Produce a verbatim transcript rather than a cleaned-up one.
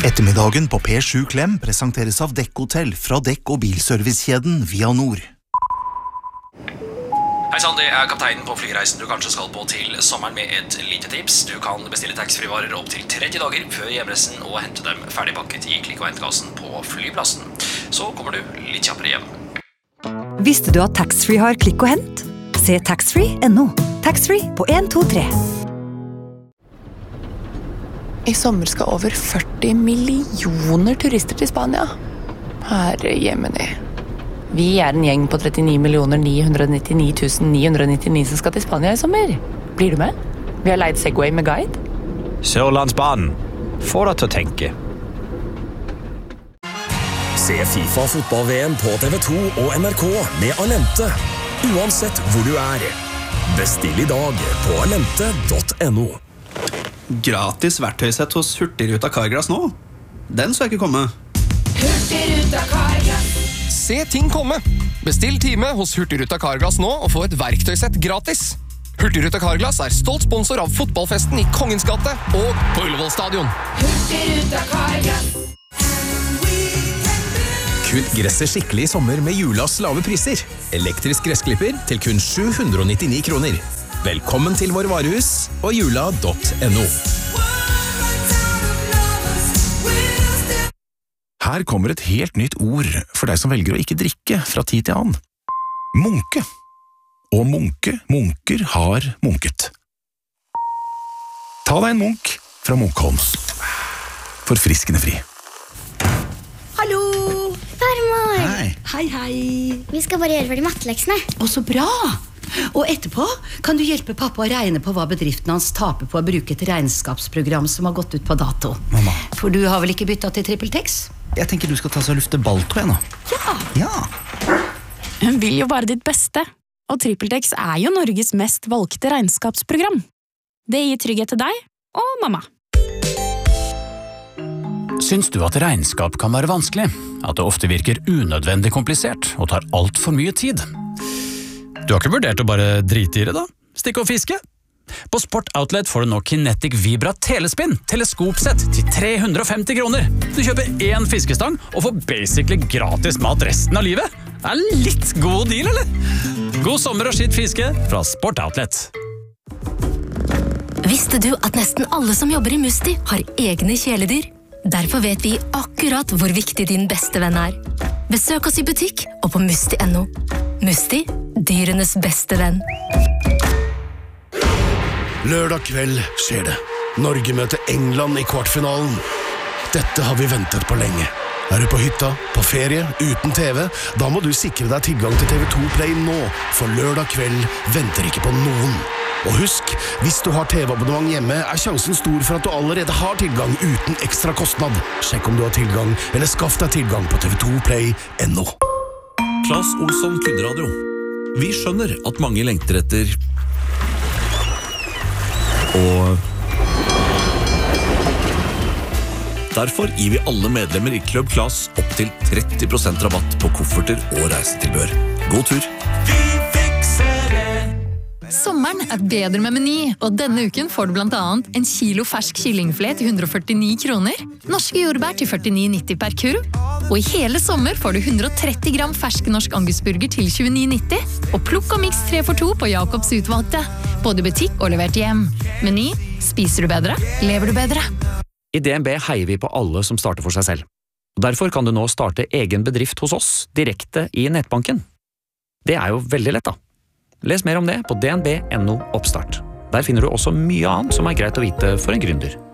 Ettermiddagen på P sju Klem presenteres av Dekk-hotell fra dekk- og bilservicekjeden Via Nord. Hei sann, det er kapteinen på flyreisen du kanskje skal på til sommeren med et lite tips. Du kan bestille taxfree-varer opp til tretti dager før hjemreisen og hente dem ferdigpakket i klikk- og hentekassen på flyplassen. Så kommer du litt kjappere hjem. Visste du at taxfree har klikk og hent? Se taxfree punktum no. Taxfree på en to tre. I sommer skal over førti millioner turister til Spania. Herre jemini. Vi er en gjeng på trettini millioner ni hundre nittini tusen ni hundre nittini som skal til Spania i sommer. Blir du med? Vi har leid Segway med guide. Sørlandsbanen. Får deg til å tenke. Se FIFA fotball-V M på T V to og N R K med Alente. Uansett hvor du er. Bestill i dag på alente punktum no. Gratis verktøysett hos Hurtigruta Carglass nå. Den så jeg ikke komme. Hurtigruta Carglass. Se ting komme. Bestill time hos Hurtigruta Carglass nå og få et verktøysett gratis. Hurtigruta Carglass er stolt sponsor av fotballfesten i Kongens gate og på Ullevål stadion. Hurtigruta Carglass. Kutt gresset skikkelig i sommer med Julas lave priser. Elektrisk gressklipper til kun sju hundre nittini kroner. Velkommen til vår varehus og jula punktum no. Her kommer et helt nytt ord for deg som velger å ikke drikke fra tid til annen. Munke. Og munke, munker har munket. Ta deg en munk fra Munkholm. Forfriskende fri. Hallo! Farmor! Hei. Hei, hei. Vi skal bare gjøre ferdig matteleksene. Å, så bra! Og etterpå kan du hjelpe pappa å regne på hva bedriften hans taper på å bruke et regnskapsprogram som har gått ut på dato. Mamma. For du har vel ikke byttet til TrippelTex? Jeg tenker du skal ta seg og lufte balltråd nå. Ja. Ja. Hun vil jo bare ditt beste, og TrippelTex er jo Norges mest valgte regnskapsprogram. Det gir trygghet til deg og mamma. Syns du at regnskap kan være vanskelig? At det ofte virker unødvendig komplisert og tar alt for mye tid? Du har ikke vurdert å bare drite i det da? Stikke og fiske? På Sport Outlet får du nå Kinetic Vibra Telespinn teleskopsett til tre hundre og femti kroner. Du kjøper én fiskestang og får basically gratis mat resten av livet. Det er litt god deal, eller? God sommer og skitt fiske fra Sport Outlet. Visste du at nesten alle som jobber i Musti har egne kjæledyr? Derfor vet vi akkurat hvor viktig din beste venn er. Besøk oss i butikk og på musti punktum no. Musti, dyrenes beste venn. Lørdag kveld skjer det. Norge møter England i kvartfinalen. Dette har vi ventet på lenge. Er du på hytta, på ferie, uten T V, da må du sikre deg tilgang til T V to Play nå, for lørdag kveld venter ikke på noen. Og husk, hvis du har T V-abonnement hjemme, er sjansen stor for at du allerede har tilgang uten ekstra kostnad. Sjekk om du har tilgang, eller skaff deg tilgang på T V to Play punktum no. Claes Olsson Kundradio. Vi skjønner at mange lengter etter og derfor gir vi alle medlemmer i Club Claes opp til tretti prosent rabatt på kofferter og reisetilbør. God tur! Sommeren er bedre med Meny, og denne uken får du blant annet en kilo fersk kyllingfilet til hundre og førtini kroner, norske jordbær til førtini nitti per kurv, og i hele sommer får du hundre og tretti gram fersk norsk angusburger til tjueni nitti, og plukk og miks tre for to på Jakobs utvalgte, både i butikk og levert hjem. Meny, spiser du bedre, lever du bedre. I D N B heier vi på alle som starter for seg selv. Derfor kan du nå starte egen bedrift hos oss, direkte i nettbanken. Det er jo veldig lett da. Les mer om det på d n b punktum no oppstart. Der finner du også mye annet som er greit å vite for en gründer.